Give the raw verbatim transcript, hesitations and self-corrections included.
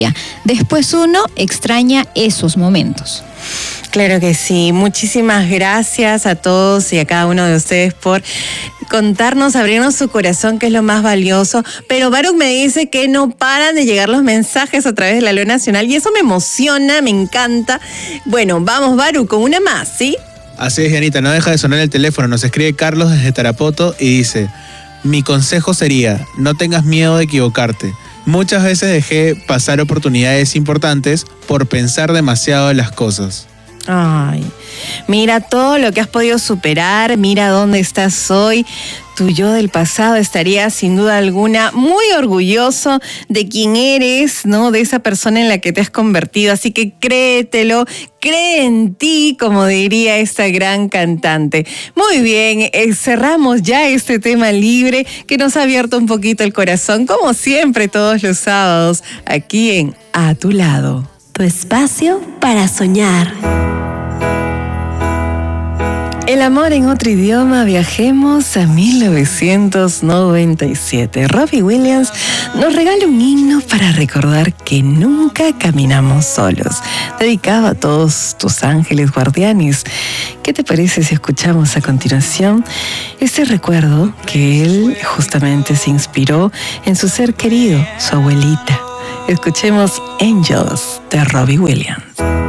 Después uno extraña esos momentos. Claro que sí. Muchísimas gracias a todos y a cada uno de ustedes por contarnos, abrirnos su corazón, que es lo más valioso. Pero Baruch me dice que no paran de llegar los mensajes a través de la Leo Nacional y eso me emociona, me encanta. Bueno, vamos Baruch, con una más, ¿sí? Así es, Janita, no deja de sonar el teléfono. Nos escribe Carlos desde Tarapoto y dice: mi consejo sería, no tengas miedo de equivocarte. Muchas veces dejé pasar oportunidades importantes por pensar demasiado en las cosas. Ay, mira todo lo que has podido superar, mira dónde estás hoy. Tu yo del pasado estaría sin duda alguna muy orgulloso de quién eres, ¿no? De esa persona en la que te has convertido. Así que créetelo, cree en ti, como diría esta gran cantante. Muy bien, eh, cerramos ya este tema libre que nos ha abierto un poquito el corazón, como siempre todos los sábados, aquí en A Tu Lado. Tu espacio para soñar. El amor en otro idioma, viajemos a mil novecientos noventa y siete. Robbie Williams nos regala un himno para recordar que nunca caminamos solos. Dedicado a todos tus ángeles guardianes. ¿Qué te parece si escuchamos a continuación este recuerdo que él justamente se inspiró en su ser querido, su abuelita? Escuchemos Angels de Robbie Williams.